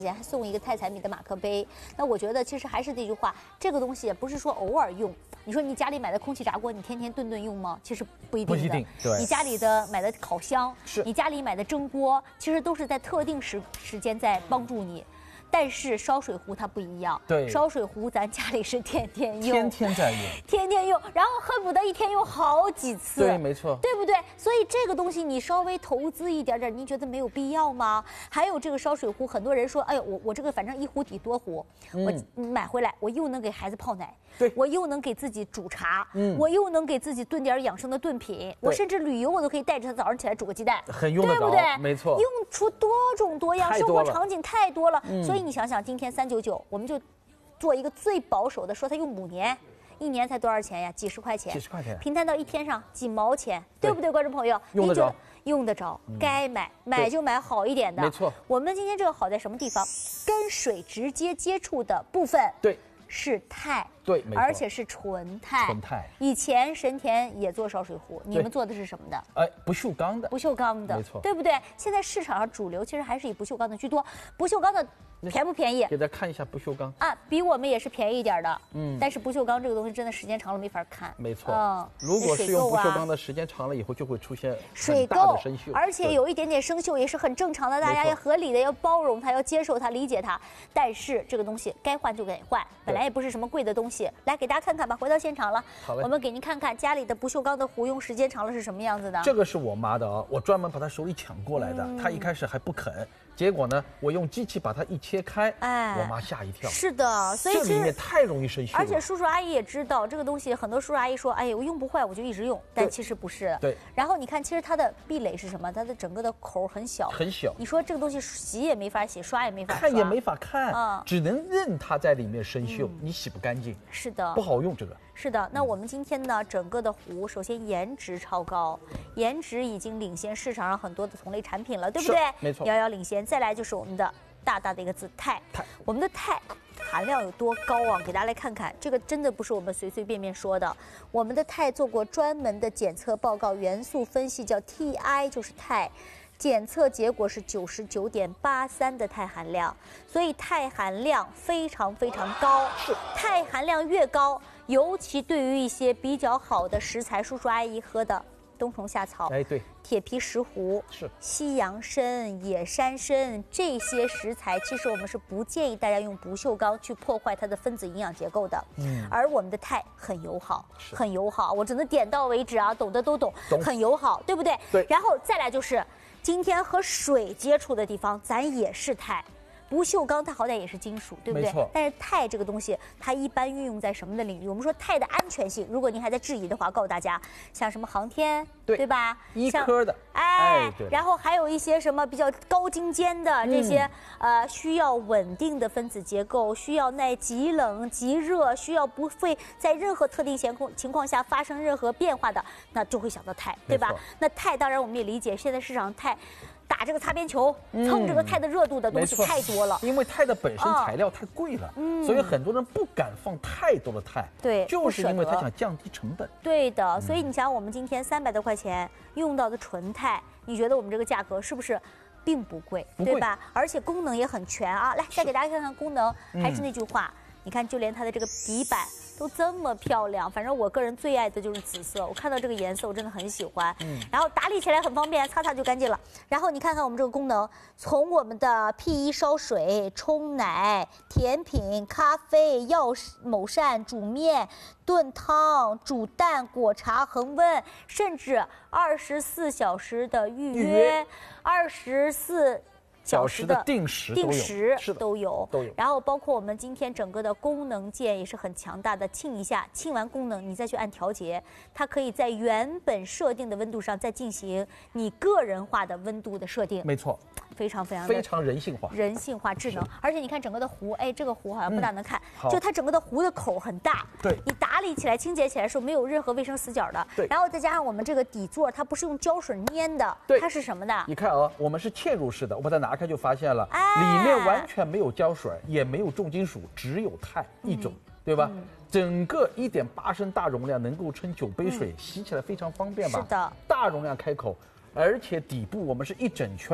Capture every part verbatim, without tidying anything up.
还送一个钛彩米的马克杯。那我觉得其实还是那句话，这个东西不是说偶尔用。你说你家里买的空气炸锅，你天天顿顿用吗？其实不一定的。 不一定。对。 你家里的买的烤箱， 是你家里买的蒸锅，其实都是在特定时时间在帮助你。但是烧水壶它不一样， 对， 烧水壶咱家里是天天用， 天天在用， 天天用，然后恨不得一天用好几次， 对，没错， 对不对？所以这个东西你稍微投资一点点，你觉得没有必要吗？还有这个烧水壶，很多人说，哎呦，我我这个反正一壶抵多壶，嗯、我买回来我又能给孩子泡奶， 对， 我又能给自己煮茶， 嗯， 我又能给自己炖点养生的炖品，我甚至旅游我都可以带着它早上起来煮个鸡蛋， 很用得着， 对不对？ 没错， 用出多种多样，生活场景太多了，嗯、所以你想想今天三九九，我们就做一个最保守的，说它用五年，一年才多少钱呀？几十块钱， 几十块钱， 平摊到一天上几毛钱，对, 对不对，观众朋友？ 用得着， 用得着，嗯、该买买就买好一点的。 没错， 我们今天这个好在什么地方？跟水直接接触的部分， 对， 是钛。 对， 而且是纯钛。 纯钛。 以前神田也做烧水壶，你们做的是什么的？ 哎，不锈钢的。 不锈钢的， 没错， 对不对？现在市场上主流其实还是以不锈钢的居多。不锈钢的便不便宜？ 给大家看一下不锈钢啊，比我们也是便宜一点的。 嗯， 但是不锈钢这个东西真的时间长了没法看。 没错。嗯，如果是用不锈钢的时间长了以后，就会出现水垢、生锈， 而且有一点点生锈也是很正常的，大家要合理的要包容它，要接受它，理解它。但是这个东西该换就得换，本来也不是什么贵的东西。来给大家看。看看吧，回到现场了。 好嘞， 我们给您看看家里的不锈钢的壶用时间长了是什么样子的。 这个是我妈的啊，我专门把她手里抢过来的。嗯、她一开始还不肯，结果呢，我用机器把它一切开，哎，我妈吓一跳。 是的，所以这里面太容易生锈了。 而且叔叔阿姨也知道这个东西，很多叔叔阿姨说，哎呀，我用不坏，我就一直用，但其实不是。 对。 然后你看，其实它的壁垒是什么？它的整个的口很小， 很小。 你说这个东西洗也没法洗，刷也没法刷， 看也没法看，嗯、只能任它在里面生锈，嗯、你洗不干净。 是的， 不好用这个。 是的，那我们今天呢，整个的壶首先颜值超高，颜值已经领先市场上很多的同类产品了，对不对？ 没错， 遥遥领先。再来就是我们的大大的一个字钛， 钛， 我们的钛含量有多高啊？给大家来看看，这个真的不是我们随随便便说的。我们的钛做过专门的检测报告，元素分析叫 T I， 就是钛。检测结果是九十九点八三的钛含量，所以钛含量非常非常高。 是， 钛含量越高，尤其对于一些比较好的食材，叔叔阿姨喝的冬虫夏草， 哎，对， 铁皮石斛， 是西洋参、野山参这些食材，其实我们是不建议大家用不锈钢去破坏它的分子营养结构的。嗯，而我们的钛很友好，很友好，我只能点到为止啊，懂的都懂， 懂很友好，对不对？ 对。 然后再来就是。今天和水接触的地方，咱也是钛。不锈钢它好歹也是金属，对不对？ 没错。 但是钛这个东西，它一般运用在什么的领域？我们说钛的安全性，如果您还在质疑的话，告诉大家，像什么航天， 对对吧？ 医科的， 哎， 哎对。 然后还有一些什么比较高精尖的这些、嗯、呃，需要稳定的分子结构，需要耐极冷极热，需要不会在任何特定情况情况下发生任何变化的，那就会想到钛，对吧？那钛当然我们也理解，现在市场钛。打这个擦边球，蹭这个钛的热度的东西太多了。 因为钛的本身材料太贵了，嗯、所以很多人不敢放太多的钛。 对， 就是因为他想降低成本。 对的，所以你想，我们今天三百多块钱用到的纯钛，你觉得我们这个价格是不是并不贵， 不贵对吧？而且功能也很全啊。来，再给大家看看功能，还是那句话，嗯、你看，就连它的这个底板。都这么漂亮，反正我个人最爱的就是紫色。我看到这个颜色，我真的很喜欢。嗯，然后打理起来很方便，擦擦就干净了。然后你看看我们这个功能，从我们的 P 一 烧水、冲奶、甜品、咖啡、药某膳、煮面、炖汤、煮蛋、果茶、恒温，甚至二十四小时的预约，二十四。小时的定时定时都有都有， 然后包括我们今天整个的功能键也是很强大的，沁一下，沁完功能你再去按调节，它可以在原本设定的温度上再进行你个人化的温度的设定。 没错， 非常非常非常人性化， 人性化智能。而且你看整个的壶，哎，这个壶好像不大能看，嗯、就它整个的壶的口很大， 对， 你打理起来、清洁起来的时候没有任何卫生死角的。 对， 然后再加上我们这个底座，它不是用胶水粘的， 对， 它是什么的？ 你看啊，我们是嵌入式的，我把它拿开就发现了。里面完全没有胶水，也没有重金属，只有钛一种，嗯、对吧？嗯、整个一点八升大容量能够盛九杯水，嗯、洗起来非常方便吧？ 是的， 大容量开口，而且底部我们是一整圈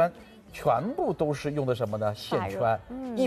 全部都是用的什么呢？线圈。嗯。